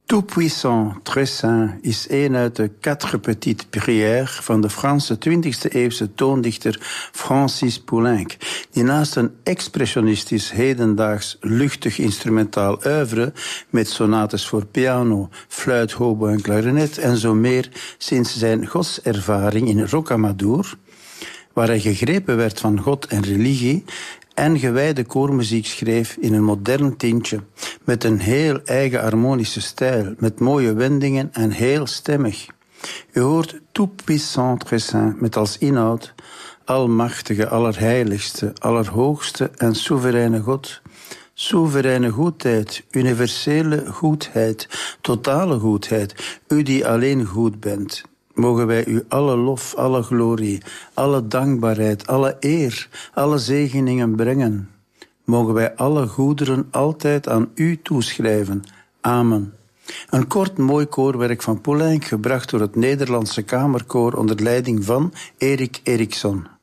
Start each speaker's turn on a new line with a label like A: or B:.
A: Tout-puissant, très saint is een uit de Quatre Petites Prières van de Franse 20e-eeuwse toondichter Francis Poulenc, die naast een expressionistisch hedendaags luchtig instrumentaal oeuvre met sonates voor piano, fluit, hobo en klarinet en zo meer sinds zijn godservaring in Rocamadour, waar hij gegrepen werd van God en religie, en gewijde koormuziek schreef in een modern tintje, met een heel eigen harmonische stijl, met mooie wendingen en heel stemmig. U hoort Tout-puissant, très saint, met als inhoud almachtige, allerheiligste, allerhoogste en soevereine God. Soevereine goedheid, universele goedheid, totale goedheid, u die alleen goed bent. Mogen wij u alle lof, alle glorie, alle dankbaarheid, alle eer, alle zegeningen brengen. Mogen wij alle goederen altijd aan u toeschrijven. Amen. Een kort mooi koorwerk van Poulenc, gebracht door het Nederlandse Kamerkoor onder leiding van Erik Eriksson.